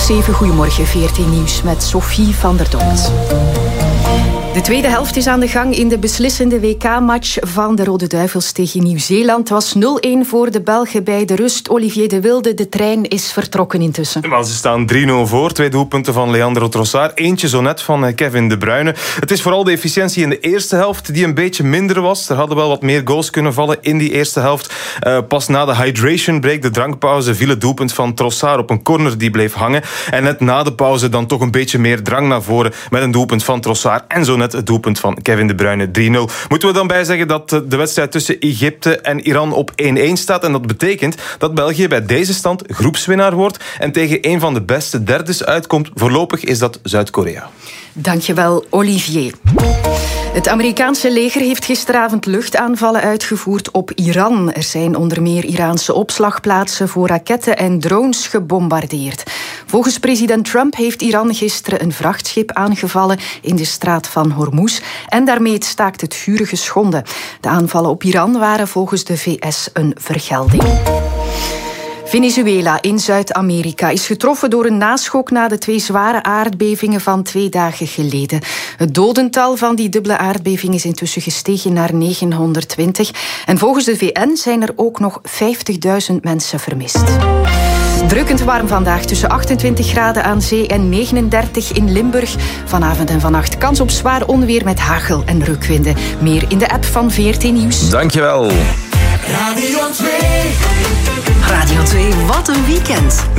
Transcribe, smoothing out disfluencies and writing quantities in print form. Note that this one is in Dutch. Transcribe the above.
7:30, goedemorgen, VRT Nieuws met Sophie van der Domt. De tweede helft is aan de gang in de beslissende WK-match van de Rode Duivels tegen Nieuw-Zeeland. Het was 0-1 voor de Belgen bij de rust. Olivier de Wilde, de trein is vertrokken intussen. Maar ze staan 3-0 voor. 2 doelpunten van Leandro Trossard. Eentje zo net van Kevin De Bruyne. Het is vooral de efficiëntie in de eerste helft die een beetje minder was. Er hadden wel wat meer goals kunnen vallen in die eerste helft. Pas na de hydration break, de drankpauze, viel het doelpunt van Trossard op een corner die bleef hangen. En net na de pauze dan toch een beetje meer drang naar voren met een doelpunt van Trossard. En zo net het doelpunt van Kevin De Bruyne, 3-0. Moeten we dan bij zeggen dat de wedstrijd tussen Egypte en Iran op 1-1 staat. En dat betekent dat België bij deze stand groepswinnaar wordt en tegen een van de beste derdes uitkomt. Voorlopig is dat Zuid-Korea. Dankjewel, Olivier. Het Amerikaanse leger heeft gisteravond luchtaanvallen uitgevoerd op Iran. Er zijn onder meer Iraanse opslagplaatsen voor raketten en drones gebombardeerd. Volgens president Trump heeft Iran gisteren een vrachtschip aangevallen in de straat van Hormuz en daarmee het staakt het vuren geschonden. De aanvallen op Iran waren volgens de VS een vergelding. Venezuela in Zuid-Amerika is getroffen door een naschok na de 2 zware aardbevingen van 2 dagen geleden. Het dodental van die dubbele aardbeving is intussen gestegen naar 920. En volgens de VN zijn er ook nog 50.000 mensen vermist. Drukkend warm vandaag, tussen 28 graden aan zee en 39 in Limburg. Vanavond en vannacht kans op zwaar onweer met hagel en rukwinden. Meer in de app van VRT Nieuws. Dankjewel. Radio 2. Radio 2, wat een weekend.